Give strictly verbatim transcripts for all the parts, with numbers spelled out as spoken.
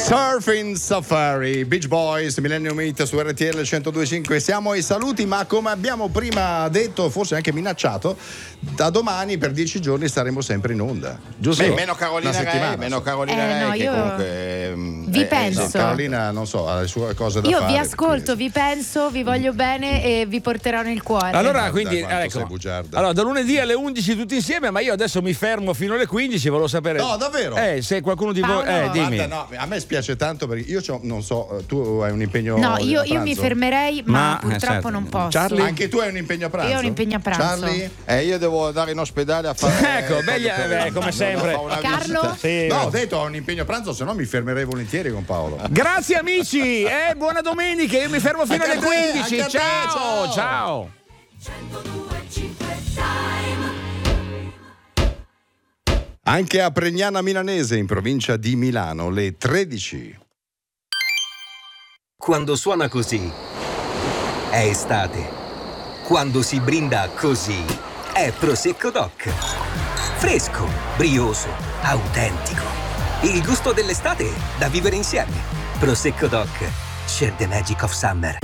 Surfing Safari, Beach Boys, Millennium Hit su R T L centodue e cinque. Siamo ai saluti, ma come abbiamo prima detto, forse anche minacciato, da domani per dieci giorni staremo sempre in onda. Giusto? Beh, meno Carolina Rei, meno Carolina eh, Rei no, che io... comunque vi eh, penso. No, Carolina non so, ha le sue cose da io fare. Io vi ascolto, perché... vi penso, vi voglio bene e vi porterò nel cuore. Allora, quindi ecco, allora, da lunedì alle undici tutti insieme, ma io adesso mi fermo fino alle quindici, volevo sapere. No, davvero? Eh, se qualcuno di voi eh, dimmi. Guarda, no, a me spiace tanto perché io non so, tu hai un impegno. No, io, io mi fermerei, ma, ma purtroppo eh, certo. non posso. Charlie? Anche tu hai un impegno a pranzo? Io ho un impegno a pranzo. Charlie? Eh, io devo andare in ospedale a fare. Ecco, belli, eh, come sempre. Carlo? Sì, no, ho detto ho un impegno a pranzo, se no mi fermerei volentieri con Paolo. Grazie amici, eh, buona domenica, io mi fermo fino anche alle quindici. Te, ciao, ciao. ciao. Anche a Pregnana Milanese, in provincia di Milano, le tredici. Quando suona così, è estate. Quando si brinda così, è Prosecco Doc. Fresco, brioso, autentico. Il gusto dell'estate da vivere insieme. Prosecco Doc. Share the magic of summer.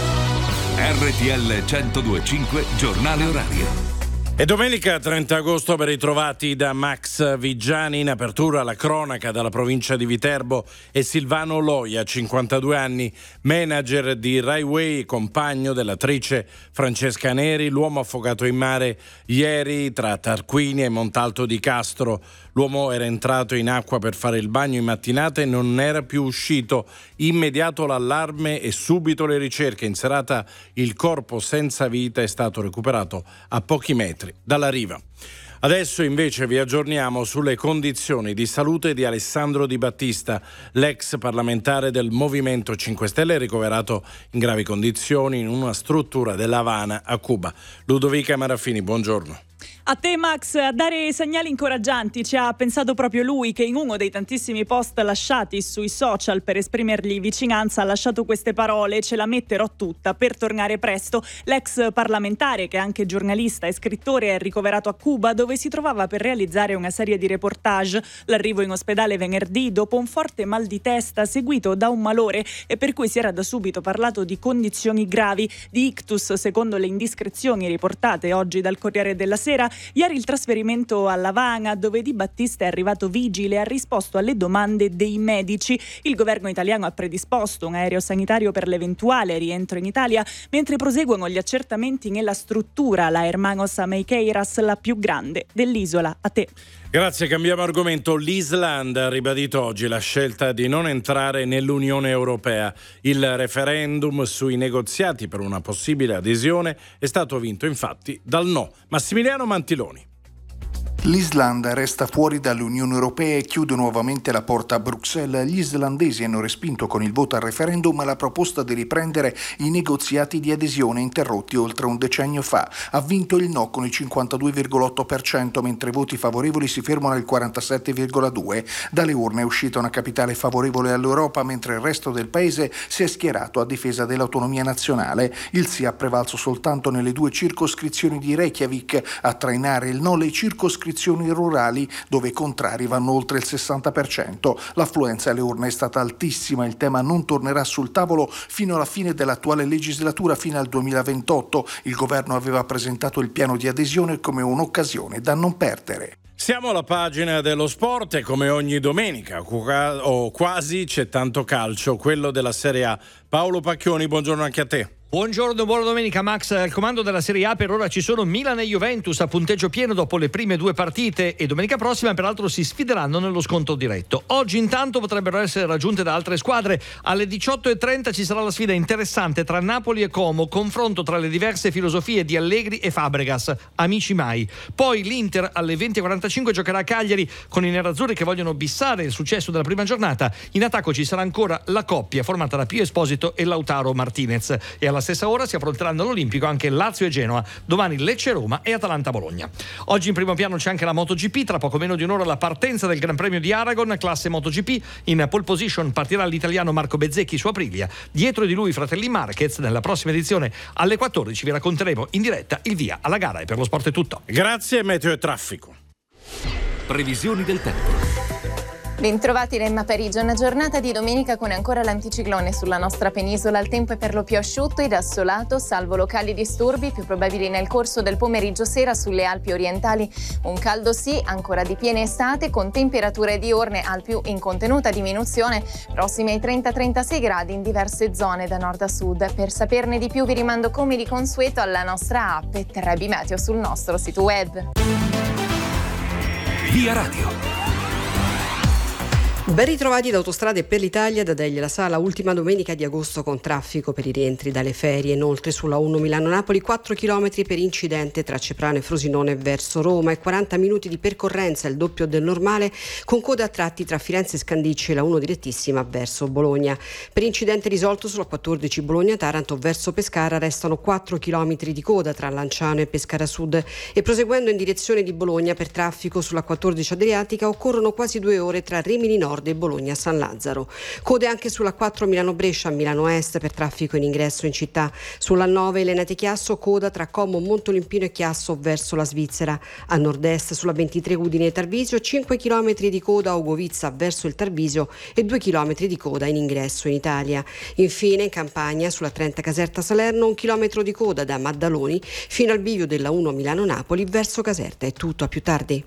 R T L centodue e cinque, giornale orario. E domenica trenta agosto ben ritrovati da Max Vigiani. In apertura la cronaca dalla provincia di Viterbo e Silvano Loia, cinquantadue anni, manager di Rai Way, compagno dell'attrice Francesca Neri, l'uomo affogato in mare ieri tra Tarquinia e Montalto di Castro. L'uomo era entrato in acqua per fare il bagno in mattinata e non era più uscito. Immediato l'allarme e subito le ricerche. In serata il corpo senza vita è stato recuperato a pochi metri dalla riva. Adesso invece vi aggiorniamo sulle condizioni di salute di Alessandro Di Battista, l'ex parlamentare del Movimento cinque Stelle ricoverato in gravi condizioni in una struttura dell'Havana a Cuba. Ludovica Marafini, buongiorno. A te Max, a dare segnali incoraggianti ci ha pensato proprio lui, che in uno dei tantissimi post lasciati sui social per esprimergli vicinanza ha lasciato queste parole: ce la metterò tutta per tornare presto. L'ex parlamentare, che è anche giornalista e scrittore, è ricoverato a Cuba, dove si trovava per realizzare una serie di reportage. L'arrivo in ospedale venerdì dopo un forte mal di testa seguito da un malore e per cui si era da subito parlato di condizioni gravi, di ictus secondo le indiscrezioni riportate oggi dal Corriere della Sera. Ieri il trasferimento all'Havana, dove Di Battista è arrivato vigile, ha risposto alle domande dei medici. Il governo italiano ha predisposto un aereo sanitario per l'eventuale rientro in Italia, mentre proseguono gli accertamenti nella struttura, la Hermanos Ameiqueiras, la più grande dell'isola. A te. Grazie, cambiamo argomento. L'Islanda ha ribadito oggi la scelta di non entrare nell'Unione Europea. Il referendum sui negoziati per una possibile adesione è stato vinto infatti dal no. Massimiliano Mantiloni. L'Islanda resta fuori dall'Unione Europea e chiude nuovamente la porta a Bruxelles. Gli islandesi hanno respinto con il voto al referendum la proposta di riprendere i negoziati di adesione interrotti oltre un decennio fa. Ha vinto il no con il cinquantadue virgola otto per cento, mentre i voti favorevoli si fermano al quarantasette virgola due per cento. Dalle urne è uscita una capitale favorevole all'Europa, mentre il resto del paese si è schierato a difesa dell'autonomia nazionale. Il sì ha prevalso soltanto nelle due circoscrizioni di Reykjavik. A trainare il no le circoscrizioni rurali, dove i contrari vanno oltre il sessanta per cento. L'affluenza alle urne è stata altissima. Il tema non tornerà sul tavolo fino alla fine dell'attuale legislatura, fino al duemilaventotto. Il governo aveva presentato il piano di adesione come un'occasione da non perdere. Siamo alla pagina dello sport e come ogni domenica o quasi c'è tanto calcio, quello della Serie A. Paolo Pacchioni, buongiorno anche a te. Buongiorno, buona domenica Max. Al comando della Serie A per ora ci sono Milan e Juventus a punteggio pieno dopo le prime due partite e domenica prossima peraltro si sfideranno nello scontro diretto. Oggi intanto potrebbero essere raggiunte da altre squadre. Alle diciotto e trenta ci sarà la sfida interessante tra Napoli e Como, confronto tra le diverse filosofie di Allegri e Fabregas, amici mai. Poi l'Inter alle venti e quarantacinque giocherà a Cagliari con i nerazzurri che vogliono bissare il successo della prima giornata. In attacco ci sarà ancora la coppia formata da Pio Esposito e Lautaro Martinez e alla stessa ora si affronteranno all'Olimpico anche Lazio e Genoa, domani Lecce-Roma e Atalanta-Bologna. Oggi in primo piano c'è anche la MotoGP, tra poco meno di un'ora la partenza del Gran Premio di Aragon, classe MotoGP. In pole position partirà l'italiano Marco Bezzecchi su Aprilia, dietro di lui i fratelli Marquez. Nella prossima edizione alle quattordici vi racconteremo in diretta il via alla gara e per lo sport è tutto. Grazie. Meteo e traffico. Previsioni del tempo. Bentrovati da Emma Parigi, una giornata di domenica con ancora l'anticiclone sulla nostra penisola. Il tempo è per lo più asciutto ed assolato, salvo locali disturbi più probabili nel corso del pomeriggio sera sulle Alpi orientali. Un caldo sì, ancora di piena estate, con temperature diurne al più in contenuta diminuzione, prossime ai trenta trentasei gradi in diverse zone da nord a sud. Per saperne di più vi rimando come di consueto alla nostra app e Trebi Meteo sul nostro sito web. Via Radio. Ben ritrovati da Autostrade per l'Italia, da Deglia La Sala, ultima domenica di agosto con traffico per i rientri dalle ferie. Inoltre sulla uno Milano-Napoli quattro chilometri per incidente tra Ceprano e Frosinone verso Roma e quaranta minuti di percorrenza, il doppio del normale, con coda a tratti tra Firenze e Scandicci e la uno direttissima verso Bologna. Per incidente risolto sulla quattordici Bologna-Taranto verso Pescara restano quattro chilometri di coda tra Lanciano e Pescara Sud e proseguendo in direzione di Bologna per traffico sulla quattordici Adriatica occorrono quasi due ore tra Rimini Nord e Bologna San Lazzaro. Code anche sulla quattro Milano-Brescia, Milano Est per traffico in ingresso in città. Sulla nove Lenate Chiasso, coda tra Como, Montolimpino e Chiasso verso la Svizzera. A nord-est sulla ventitré Udine e Tarvisio, cinque chilometri di coda a Ugovizza verso il Tarvisio e due chilometri di coda in ingresso in Italia. Infine in Campania sulla trenta Caserta Salerno, un chilometro di coda da Maddaloni fino al bivio della uno Milano-Napoli verso Caserta. È tutto, a più tardi.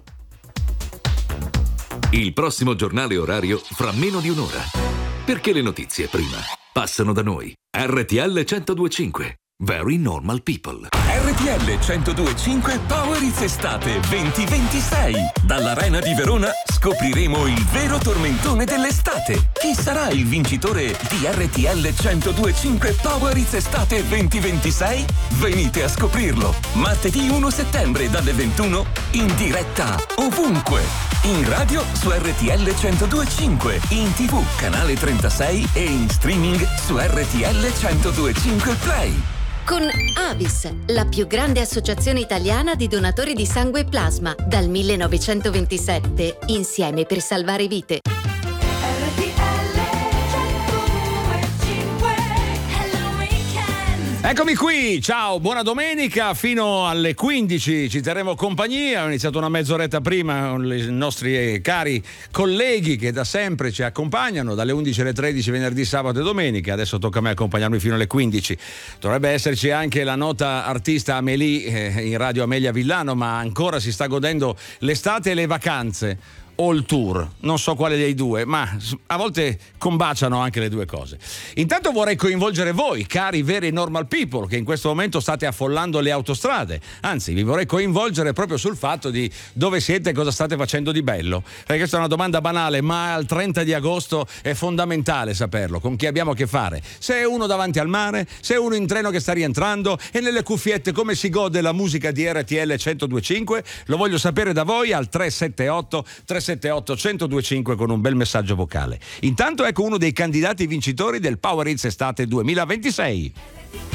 Il prossimo giornale orario fra meno di un'ora. Perché le notizie prima passano da noi. R T L centodue e cinque. Very Normal People. R T L centodue e cinque Power It's Estate venti ventisei. Dall'Arena di Verona scopriremo il vero tormentone dell'estate. Chi sarà il vincitore di R T L centodue e cinque Power It's Estate venti ventisei? Venite a scoprirlo. Martedì primo settembre dalle ventuno in diretta ovunque. In radio su R T L centodue e cinque, in tivù canale trentasei e in streaming su R T L centodue e cinque Play. Con Avis, la più grande associazione italiana di donatori di sangue e plasma, dal millenovecentoventisette, insieme per salvare vite. Eccomi qui, ciao, buona domenica, fino alle quindici ci terremo compagnia. Ho iniziato una mezz'oretta prima con i nostri cari colleghi che da sempre ci accompagnano, dalle undici alle tredici venerdì, sabato e domenica. Adesso tocca a me accompagnarmi fino alle quindici. Dovrebbe esserci anche la nota artista Amélie eh, in radio Amelia Villano, ma ancora si sta godendo l'estate e le vacanze. O il tour, non so quale dei due, ma a volte combaciano anche le due cose. Intanto vorrei coinvolgere voi, cari veri normal people, che in questo momento state affollando le autostrade. Anzi, vi vorrei coinvolgere proprio sul fatto di dove siete e cosa state facendo di bello. Perché questa è una domanda banale, ma al trenta di agosto è fondamentale saperlo, con chi abbiamo a che fare. Se è uno davanti al mare, se è uno in treno che sta rientrando e nelle cuffiette come si gode la musica di R T L centodue e cinque, lo voglio sapere da voi al tre sette otto tre sette otto uno zero due cinque con un bel messaggio vocale. Intanto ecco uno dei candidati vincitori del Power Hits Estate duemilaventisei.